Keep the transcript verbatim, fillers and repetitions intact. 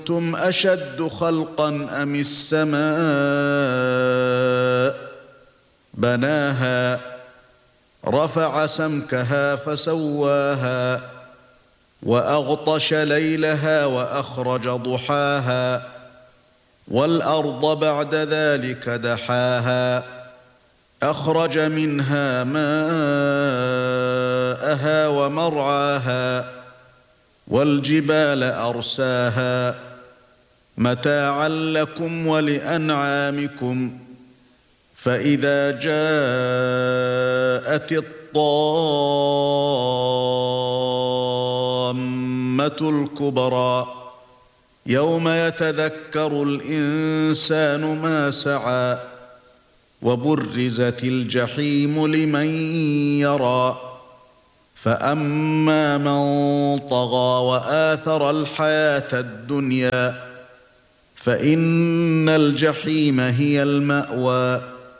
أَأَنتُمْ أَشَدُّ خَلْقًا أَمِ السَّمَاءُ بَنَاهَا رَفَعَ سَمْكَهَا فَسَوَّاهَا وَأَغْطَشَ لَيْلَهَا وَأَخْرَجَ ضُحَاهَا وَالْأَرْضَ بَعْدَ ذَلِكَ دَحَاهَا أَخْرَجَ مِنْهَا مَاءَهَا وَمَرْعَاهَا وَالْجِبَالَ أَرْسَاهَا مَتَاعًا لَكُمْ وَلِأَنْعَامِكُمْ فَإِذَا جَاءَتِ الطَّامَّةُ الْكُبْرَى يَوْمَ يَتَذَكَّرُ الْإِنسَانُ مَا سَعَى وَبُرِّزَتِ الْجَحِيمُ لِمَن يَرَى فَأَمَّا مَن طَغَى وَآثَرَ الْحَيَاةَ الدُّنْيَا فَإِنَّ الْجَحِيمَ هِيَ الْمَأْوَى